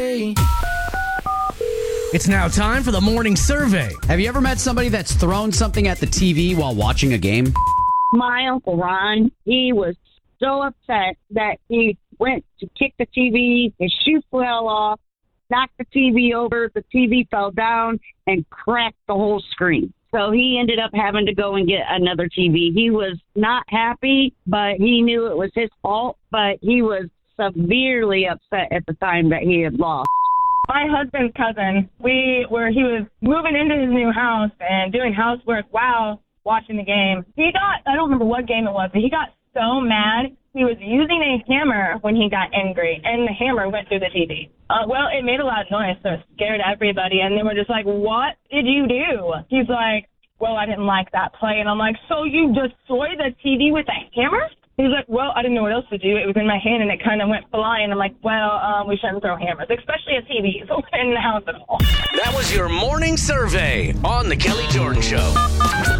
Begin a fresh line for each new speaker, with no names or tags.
It's now time for the morning survey.
Have you ever met somebody that's thrown something at the TV while watching a game?
My Uncle Ron, he was so upset that he went to kick the TV, his shoe fell off, knocked the TV over, the TV fell down, and cracked the whole screen. So he ended up having to go and get another TV. He was not happy, but he knew it was his fault, but he was severely upset at the time that he had lost.
My husband's cousin, he was moving into his new house and doing housework while watching the game. I don't remember what game it was, but he got so mad. He was using a hammer when he got angry, and the hammer went through the TV. It made a loud noise, so it scared everybody, and they were just like, "What did you do?" He's like, "Well, I didn't like that play." And I'm like, "So you destroyed the TV with a hammer?" He's like, "Well, I didn't know what else to do. It was in my hand, and it kind of went flying." I'm like, "Well, we shouldn't throw hammers, especially a TV in the house at all."
That was your morning survey on The Kelly Jordan Show.